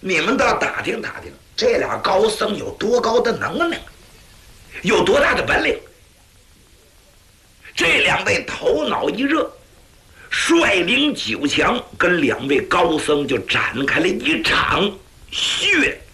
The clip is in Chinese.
你们倒打听打听，这俩高僧有多高的能耐，有多大的本领。这两位头脑一热，率领9强，跟2位高僧就展开了一场血